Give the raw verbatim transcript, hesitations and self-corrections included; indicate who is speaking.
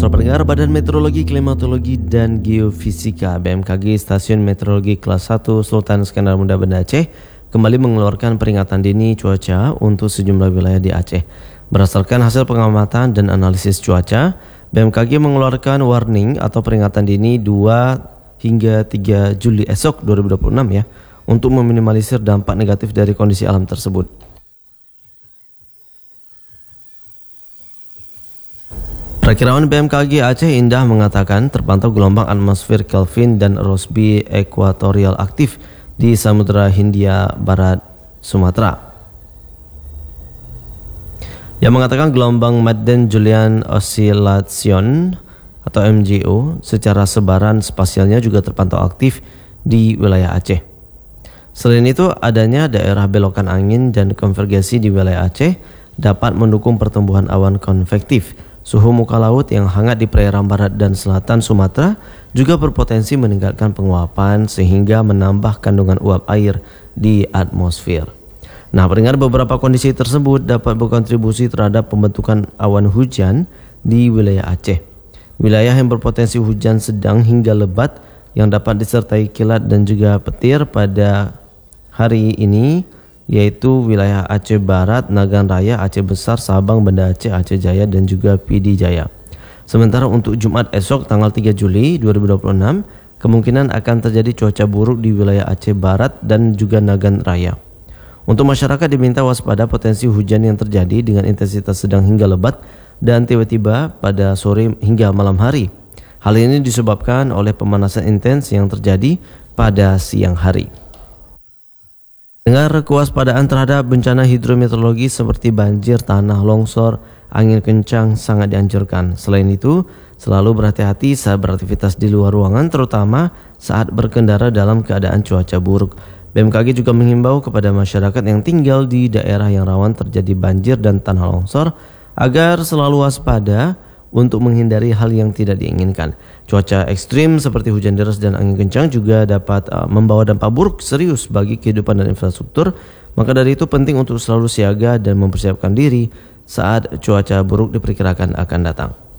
Speaker 1: Selamat pendengar, Badan Meteorologi, Klimatologi, dan Geofisika B M K G Stasiun Meteorologi Kelas satu Sultan Iskandar Muda Banda Aceh kembali mengeluarkan peringatan dini cuaca untuk sejumlah wilayah di Aceh. Berdasarkan hasil pengamatan dan analisis cuaca, B M K G mengeluarkan warning atau peringatan dini dua hingga tiga Juli esok dua ribu dua puluh enam ya, untuk meminimalisir dampak negatif dari kondisi alam tersebut. Perakiraan B M K G Aceh Indah mengatakan terpantau gelombang atmosfer Kelvin dan Rossby ekuatorial aktif di Samudra Hindia Barat, Sumatera. Yang mengatakan gelombang Madden-Julian Oscillation atau M J O secara sebaran spasialnya juga terpantau aktif di wilayah Aceh. Selain itu, adanya daerah belokan angin dan konvergensi di wilayah Aceh dapat mendukung pertumbuhan awan konvektif. Suhu muka laut yang hangat di perairan barat dan selatan Sumatera juga berpotensi meningkatkan penguapan sehingga menambah kandungan uap air di atmosfer. Nah, pendengar, beberapa kondisi tersebut dapat berkontribusi terhadap pembentukan awan hujan di wilayah Aceh. Wilayah yang berpotensi hujan sedang hingga lebat yang dapat disertai kilat dan juga petir pada hari ini yaitu wilayah Aceh Barat, Nagan Raya, Aceh Besar, Sabang, Banda Aceh, Aceh Jaya, dan juga P D Jaya. Sementara untuk Jumat esok tanggal tiga Juli dua ribu dua puluh enam, kemungkinan akan terjadi cuaca buruk di wilayah Aceh Barat dan juga Nagan Raya. Untuk masyarakat diminta waspada potensi hujan yang terjadi dengan intensitas sedang hingga lebat dan tiba-tiba pada sore hingga malam hari. Hal ini disebabkan oleh pemanasan intens yang terjadi pada siang hari. Dengar, kewaspadaan terhadap bencana hidrometeorologi seperti banjir, tanah longsor, angin kencang sangat dianjurkan. Selain itu, selalu berhati-hati saat beraktivitas di luar ruangan, terutama saat berkendara dalam keadaan cuaca buruk. B M K G juga menghimbau kepada masyarakat yang tinggal di daerah yang rawan terjadi banjir dan tanah longsor agar selalu waspada untuk menghindari hal yang tidak diinginkan. Cuaca ekstrim seperti hujan deras dan angin kencang juga dapat uh, membawa dampak buruk serius bagi kehidupan dan infrastruktur. Maka dari itu penting untuk selalu siaga dan mempersiapkan diri saat cuaca buruk diperkirakan akan datang.